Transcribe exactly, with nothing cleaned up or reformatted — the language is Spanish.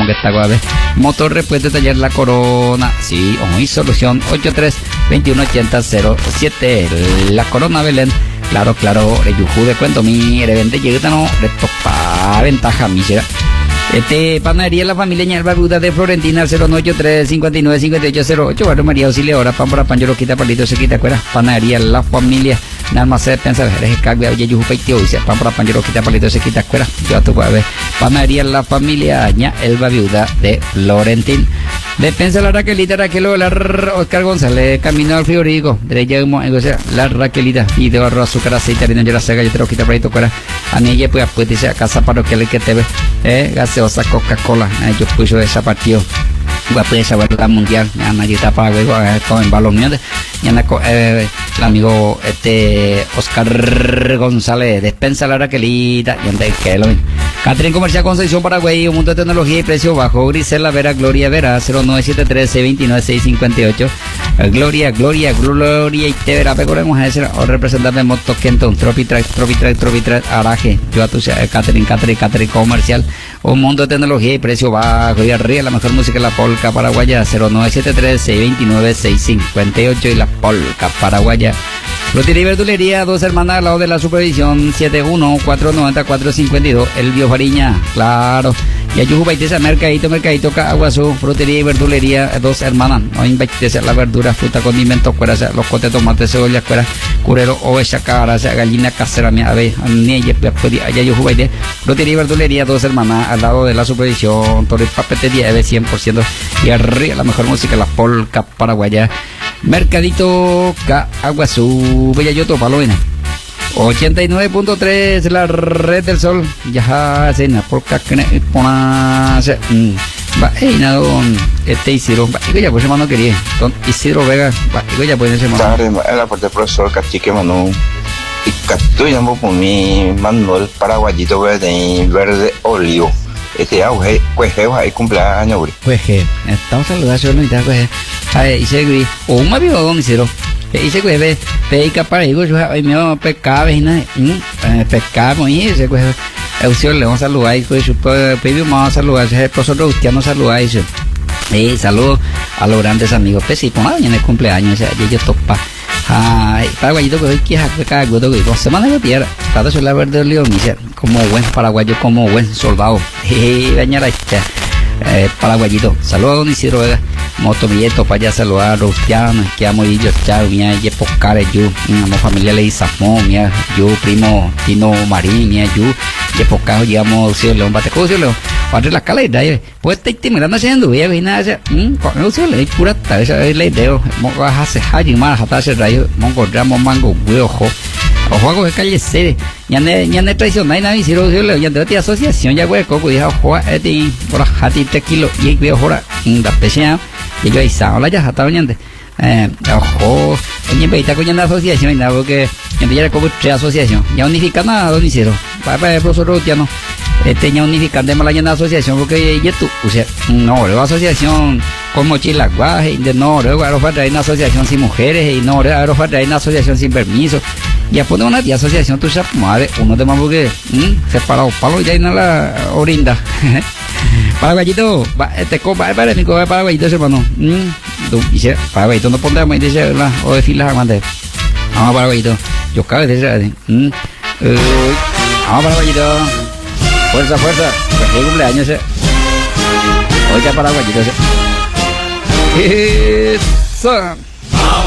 que está guave. Motor repuesto taller La Corona. Sí, hoy solución ocho tres dos uno ocho cero cero siete. La Corona Belén. Claro, claro, reyujú de cuento, mire, vende, llega, no, de topa, ventaja, mira. Este, panadería La Familia Ñalba Buda de Florentina, cero nueve ocho tres cinco nueve cinco ocho cero ocho, Barrio María Auxiliadora, pan para pan, yo lo quita palito, se quita cuera. Panadería La Familia, nada más se piensa, eres el cagüe, oye, yo peiteo, dice, pan para pan, yo lo quita palito, se quita cuera. Yo a tu ver. Panadería La Familia Ñalba Viuda de Florentina. Despensa la Raquelita, Raquelo, la Oscar González, camino al frigorífico, derecha, o sea, la Raquelita, y de barro, azúcar, aceite, harina, yo la sega, yo te lo quita palito, cuera. A mí, pues, pues, dice, a casa parroquial que te ve, eh, gaseosa, Coca-Cola, eh, yo puse de esa partido. Guapo esa vuelta mundial, ya nadie está para ver con el balón mío, ya eh, el amigo este Oscar González, despensa la Raquelita, y anda que lo ven. Catering Comercial Concepción Paraguay, un mundo de tecnología y precio bajo. Grisela Vera, Gloria Vera, cero nueve siete tres seis dos nueve seis cinco ocho. Gloria, Gloria, Gloria y te verá, pegoremos a ese o representante Moto Kenton, Tropitrack, Tropitrack, Tropitrack, Araje, yo a tu Catering, Catering, Catering Comercial, un mundo de tecnología y precio bajo. Y arriba la mejor música, la polca paraguaya, cero nueve siete tres seis dos nueve seis cinco ocho y la polca paraguaya. Lotería y verdulería, dos hermanas al lado de la supervisión, siete uno cuatro nueve cuatro cinco dos, El Bio Fariña, claro. Y ayujo baitesa, mercadito, mercadito, Caguazú, frutería y verdulería, dos hermanas. No invaitesa la verdura, fruta, condimentos, cuera, los cotes, tomates, cebolla, cuera, curero, oveja, cara, gallina casera, mi ave, nielle, allá ayujo baite, frutería y verdulería, dos hermanas al lado de la supervisión, todo el papetería de cien por ciento. Y arriba la mejor música, la polca paraguaya. Mercadito Caguazú, Bella Yoto, Palomena. ochenta y nueve punto tres, la red del sol. Ya se na por cacne ponase. Va, hey, nada, don este Isidro. Va, digo ya, pues hermano quería. Don Isidro Vega. Va, digo ya, pues ese hermano. Era por el profesor Cachique Manu. Y Catu llamó por mi Manuel Paraguayito verde, verde óleo. Este auge, pues hay cumpleaños, güey. Pues que, estamos saludando, señor Luis, pues. Ay, dice que, o un amigo, don Isidro. Dice que, ve, peica para ellos, yo, ay, mío, pecado, y nada, pecado, y ese, pues, Eusio, le vamos a saludar, y pues, pedimos, vamos a saludar, ese profesor Eustiano nos saluda, y y saludos a los grandes amigos, pues, sí, pues, mañana es cumpleaños, o sea, y ellos topa. Ay, paraguayito que hoy que es cada gusto que dos semanas de tierra, cada sola verde león, como buen paraguayo, como buen soldado, y dañar este paraguayito. Saludos a don Isidro Vega, motomilleto para allá saludar a Rustiano, que amo y yo, chao, mía, y poscar, yo, mi familia le dice, mía, yo, primo, Tino Marín, mía, yo, y poscar, digamos, Cielo León, bate con Cielo León. Padre la calidad, pues te estimulando haciendo, y a nada, con el cielo, es pura, esa es la idea, vas a hacer hay más, hasta hacer rayo, mongo, ramo, mango, ojo, ojo, hago de calle sede, ya ne, ya ne traicionar, nada, y si lo cielo, ya de asociación, ya güey, coco, ya ojo, este, por hati, te kilo, y güey, ojo, la pecha, y yo ahí sa, la ya, hasta oñante, eh, ojo, en veita con la asociación, y nada, porque, ya ya coco, tres asociación, ya unifica nada, don Isidro, para, para el profesor Rotiano. Este ya unificando más la asociación porque ya tú, o sea, no, la asociación con mochila guaje, de no, luego ahora traer una asociación sin mujeres y no, ahora traer una asociación sin permiso. Ya pone una tía asociación, tú sabes, madre, uno de más porque, mmm, separado, palo ya no la orinda. Paraguayito, este copa, para mi copa, paraguayito, hermano, mmm, dice, paraguayito no pondremos, dice, la, o de filas, amante. Vamos, paraguayito, yo cabe, dice, mmm, vamos, paraguayito. Fuerza, fuerza, feliz cumpleaños, eh. Oiga, paraguayito, eh. Eso.